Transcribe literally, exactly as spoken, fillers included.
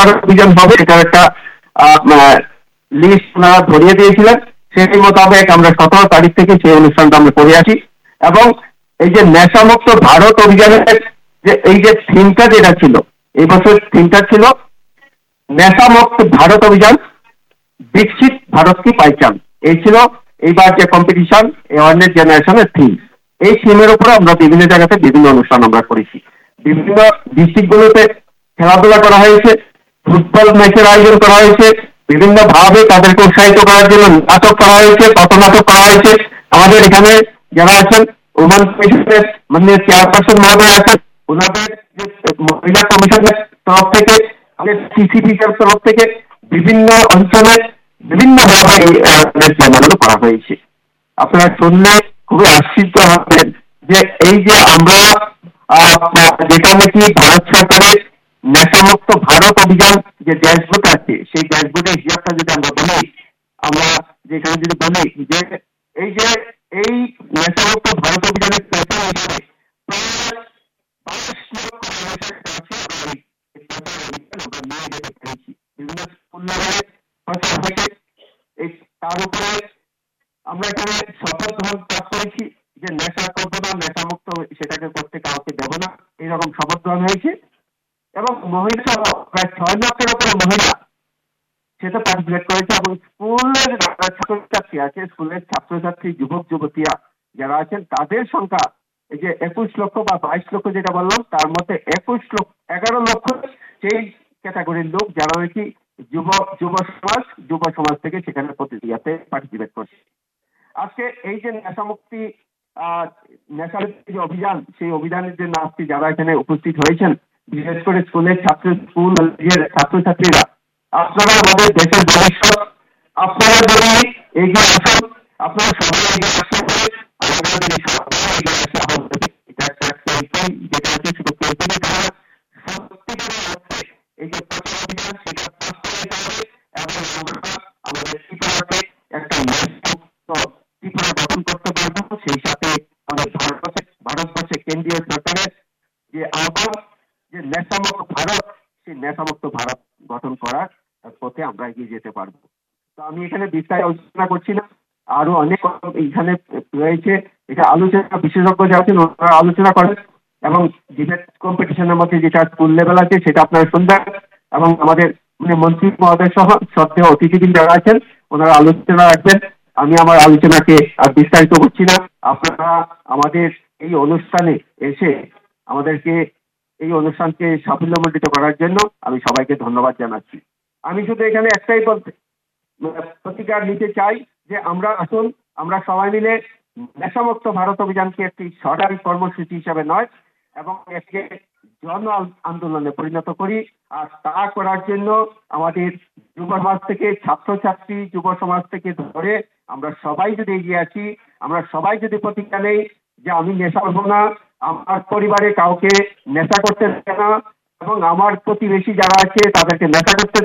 ভারত অভিযান হবে এটার একটা লিস্ট ওনারা ধরিয়ে দিয়েছিলেন। সেই মোতাবেক আমরা সতেরো তারিখ থেকে সেই অনুষ্ঠানটা আমরা করে আসি। এবং এই যে নেশামুক্ত ভারত অভিযানের যে এই যে থিমটা যেটা ছিল, এই বছর থিমটা ছিল নেশামুক্ত ভারত অভিযান, বিকশিত ভারত কি পাইচান। এই ছিল এইবার যে কম্পিটিশন অ্যাওয়ারনেস জেনারেশনের থিম। এই থিমের উপরে আমরা বিভিন্ন জায়গাতে বিভিন্ন অনুষ্ঠান আমরা করেছি। বিভিন্ন ডিস্ট্রিক্টগুলোতে খেলাধুলা করা হয়েছে, ফুটবল ম্যাচের আয়োজন করা হয়েছে, বিভিন্ন ভাবে তাদেরকে উৎসাহিত করার জন্য নাটক করা হয়েছে, পথনাটক করা হয়েছে। আমাদের এখানে যারা আছেন ওমান কমিশনের মাননীয় চেয়ারপারসন মহোদয় আছেন, ওনাদের যে মহিলা কমিশনের তরফ থেকে, আমাদের সিসিপির তরফ থেকে বিভিন্ন অঞ্চলে বিভিন্ন ভাবে এই জানানো করা হয়েছে। আপনারা শুনলে খুবই আশ্চর্য হবেন যে এই যে আমরা যেটা নাকি ভারত সরকারের নেশামুক্ত ভারত অভিযান যে ড্যাশবোর্ড আছে, সেই ড্যাশবোর্ডের হিসাবটা যদি আমরা বলি, আমরা যেখানে যদি বলি যে এই যে এই নেশামুক্ত ভারত অভিযানের পেছনে হিসাবে প্রায় বাইশ লক্ষ নিয়ে যেতে পেরেছি বিভিন্ন স্কুল লেভেলে। এই তার উপরে আমরা এখানে শপথ গ্রহণ পাঠ করেছি যে নেশা করবো না, নেশামুক্ত সেটাকে করতে কাউকে দেবো না, এইরকম শপথ গ্রহণ হয়েছে। এবং মহিলা সহ প্রায় ছয় লক্ষের উপরে মহিলা সেটা পার্টিসিপেট করেছে। এবং স্কুলের ছাত্রছাত্রী আছে, স্কুলের ছাত্রছাত্রী যুবক যুবতীরা যারা আছেন তাদের সংখ্যা এই যে একুশ লক্ষ বা বাইশ লক্ষ যেটা বললাম, তার মধ্যে একুশ লক্ষ এগারো লক্ষ সেই ক্যাটাগরির লোক যারা নাকি যুব যুব সমাজ যুব সমাজ থেকে সেখানে প্রতিক্রিয়াতে পার্টিসিপেট করছে। আজকে এই যে নেশামুক্তি নেশার যে অভিযান, সেই অভিযানের জন্য আজকে যারা এখানে উপস্থিত হয়েছেন, বিশেষ করে স্কুলের ছাত্র স্কুল ছাত্রছাত্রীরা, আপনারা আমাদের দেশের ভবিষ্যৎ। আপনারা যদি এগিয়ে আসুন, আপনারা সবাই এগিয়ে আসতে পারে, এটা একটা ক্যাম্পেইন যেটা হচ্ছে শুধু ক্যাম্পেইনে তারা সত্যিকারের অর্থে এই যে প্রচার অভিযান সেটা বাস্তবায়িত হবে। এবং আমরা আমাদের ত্রিপুরাকে একটা নেশামুক্ত ত্রিপুরা গঠন করতে পারবো। সেই সাথে আমাদের ভারতবর্ষে ভারতবর্ষে কেন্দ্রীয় সরকারের যে আহ্বান যে নেশামুক্ত ভারত, সেই নেশামুক্ত ভারত গঠন করার পথে আমরা এগিয়ে যেতে পারবো। তো আমি এখানে বিস্তারিত আলোচনা করছি না, আরো অনেক এখানে রয়েছে। এটা আলোচনা বিশেষজ্ঞ যারা আছেন ওনারা আলোচনা করেন, এবং ডিবেট কম্পিটিশনের মধ্যে যেটা স্কুল লেভেল আছে সেটা আপনারা শুনবেন। এবং আমাদের মানে মন্ত্রী মহোদয় সহ শ্রদ্ধেয় অতিথিবৃন্দ যারা আছেন ওনারা আলোচনা রাখবেন। আমি আমার আলোচনাকে আর বিস্তারিত করছি না। আপনারা আমাদের এই অনুষ্ঠানে এসে আমাদেরকে এই অনুষ্ঠানকে সাফল্যমণ্ডিত করার জন্য আমি সবাইকে ধন্যবাদ জানাচ্ছি। আমি শুধু এখানে একটাই বলতে প্রতিকার নিতে চাই যে আমরা আসুন, আমরা সবাই মিলে নেশামুক্ত ভারত অভিযানকে একটি সরকারি কর্মসূচি হিসাবে নয় এবং একে জন আন্দোলনে পরিণত করি। আর তা করার জন্য আমাদের যুব সমাজ থেকে, ছাত্রছাত্রী যুব সমাজ থেকে ধরে আমরা সবাই যদি এগিয়ে আসি, আমরা সবাই যদি প্রতিজ্ঞা নেই যে আমি নেশা করবো না, আমার পরিবারে কাউকে নেশা করতে দেবে না, এবং আমার প্রতিবেশী যারা আছে তাদেরকে নেশা করতে